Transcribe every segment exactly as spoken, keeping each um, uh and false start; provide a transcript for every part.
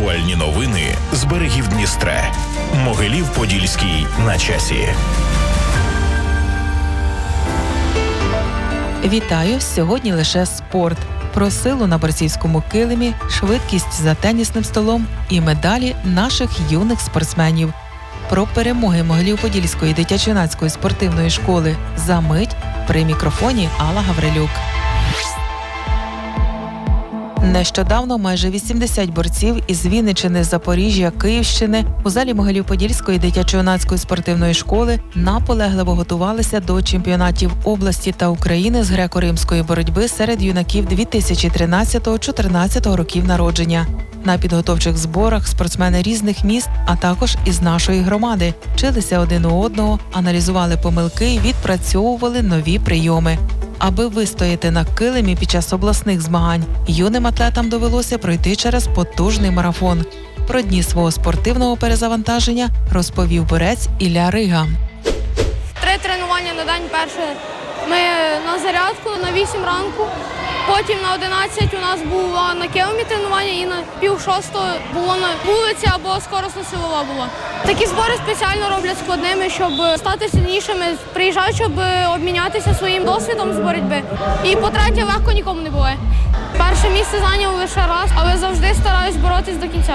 Актуальні новини з берегів Дністра. Могилів-Подільський на часі. Вітаю! Сьогодні лише спорт. Про силу на борцівському килимі, швидкість за тенісним столом і медалі наших юних спортсменів. Про перемоги Могилів-Подільської дитячо-юнацької спортивної школи за мить при мікрофоні Алла Гаврилюк. Нещодавно майже вісімдесят борців із Вінниччини, Запоріжжя, Київщини у залі Могилів-Подільської дитячо-юнацької спортивної школи наполегливо готувалися до чемпіонатів області та України з греко-римської боротьби серед юнаків дві тисячі тринадцятого-чотирнадцятого років народження. На підготовчих зборах спортсмени різних міст, а також із нашої громади, вчилися один у одного, аналізували помилки і відпрацьовували нові прийоми. Аби вистояти на килимі під час обласних змагань, юним атлетам довелося пройти через потужний марафон. Про дні свого спортивного перезавантаження розповів борець Ілля Рига. Три тренування на день. Перше ми на зарядку на вісім ранку, потім на одинадцять у нас було на килимі тренування і на пів шостого було на вулиці або скоростна силова була. Такі збори спеціально роблять складними, щоб стати сильнішими. Приїжджають, щоб обмінятися своїм досвідом з боротьби. І по-третє, легко нікому не буває. Перше місце зайняв лише раз, але завжди стараюсь боротись до кінця.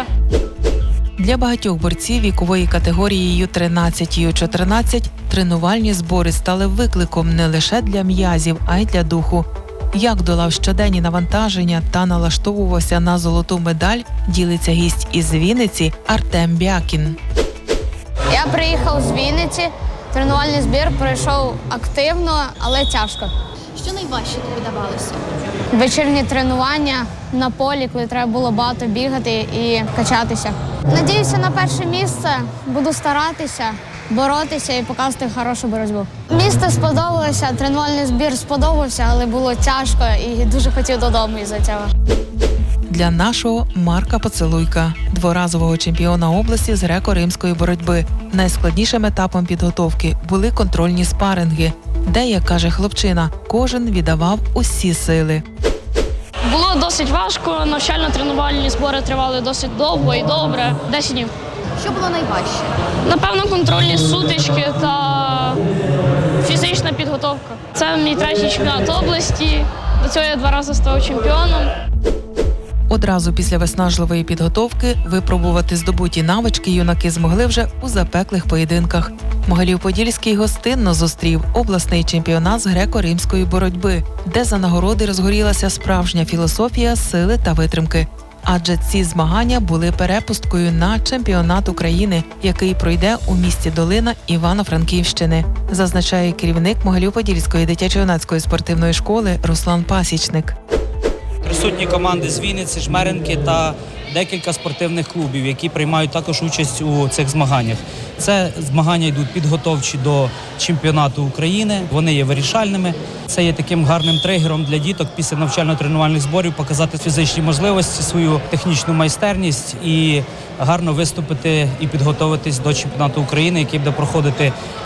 Для багатьох борців вікової категорії ю тринадцять - ю чотирнадцять тренувальні збори стали викликом не лише для м'язів, а й для духу. Як долав щоденні навантаження та налаштовувався на золоту медаль, ділиться гість із Вінниці Артем Бякін. Я приїхав з Вінниці, тренувальний збір пройшов активно, але тяжко. Що найважче тобі давалося? Вечірні тренування на полі, коли треба було багато бігати і качатися. Надіюся на перше місце, буду старатися, боротися і показувати хорошу боротьбу. Місто сподобалося, тренувальний збір сподобався, але було тяжко і дуже хотів додому із-за цього. Для нашого Марка Поцелуйка, дворазового чемпіона області з греко-римської боротьби, найскладнішим етапом підготовки були контрольні спаринги, де, як каже хлопчина, кожен віддавав усі сили. Було досить важко, навчально-тренувальні збори тривали досить довго і добре, десять днів. Що було найважче? Напевно, контрольні сутички та фізична підготовка. Це мій третій чемпіонат області, до цього я два рази став чемпіоном. Одразу після виснажливої підготовки випробувати здобуті навички юнаки змогли вже у запеклих поєдинках. Могилів-Подільський гостинно зустрів обласний чемпіонат з греко-римської боротьби, де за нагороди розгорілася справжня філософія сили та витримки. Адже ці змагання були перепусткою на чемпіонат України, який пройде у місті Долина Івано-Франківщини, зазначає керівник Могилів-Подільської дитячо-юнацької спортивної школи Руслан Пасічник. Присутні команди з Вінниці, Жмеринки та декілька спортивних клубів, які приймають також участь у цих змаганнях. Це змагання йдуть підготовчі до чемпіонату України, вони є вирішальними. Це є таким гарним тригером для діток після навчально-тренувальних зборів показати фізичні можливості, свою технічну майстерність і гарно виступити і підготуватись до чемпіонату України, який буде проходити